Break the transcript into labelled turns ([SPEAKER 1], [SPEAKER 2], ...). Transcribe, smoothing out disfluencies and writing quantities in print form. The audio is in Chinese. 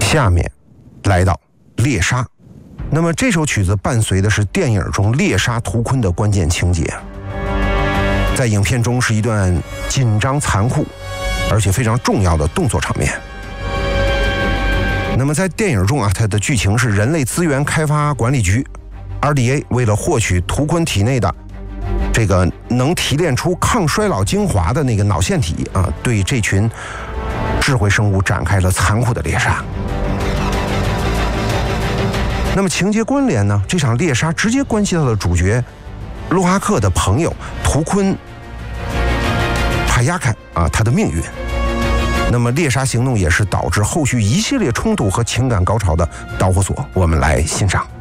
[SPEAKER 1] 下面来到猎杀。那么这首曲子伴随的是电影中猎杀图坤的关键情节，在影片中是一段紧张残酷而且非常重要的动作场面。那么在电影中啊，它的剧情是人类资源开发管理局 RDA 为了获取图坤体内的这个能提炼出抗衰老精华的那个脑腺体啊，对这群智慧生物展开了残酷的猎杀。那么情节关联呢？这场猎杀直接关系到了主角洛哈克的朋友图坤帕亚凯啊，他的命运。那么猎杀行动也是导致后续一系列冲突和情感高潮的导火索。我们来欣赏。